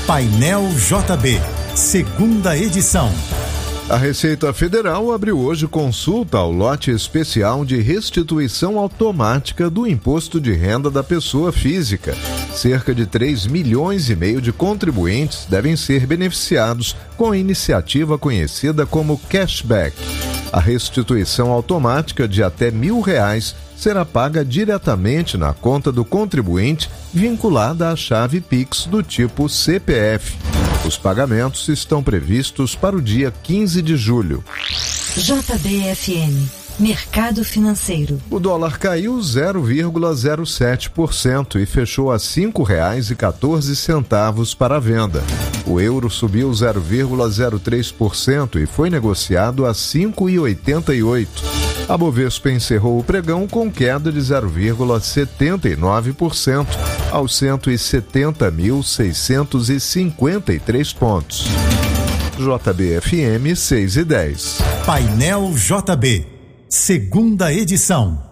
Painel JB, segunda edição. A Receita Federal abriu hoje consulta ao lote especial de restituição automática do Imposto de Renda da Pessoa Física. Cerca de 3,5 milhões de contribuintes devem ser beneficiados com a iniciativa conhecida como Cashback. A restituição automática de até R$1.000 será paga diretamente na conta do contribuinte vinculada à chave Pix do tipo CPF. Os pagamentos estão previstos para o dia 15 de julho. JBFM, Mercado Financeiro. O dólar caiu 0,07% e fechou a R$ 5,14 para a venda. O euro subiu 0,03% e foi negociado a R$ 5,88. A Bovespa encerrou o pregão com queda de 0,79% aos 170.653 pontos. JBFM 6:10. Painel JB, segunda edição.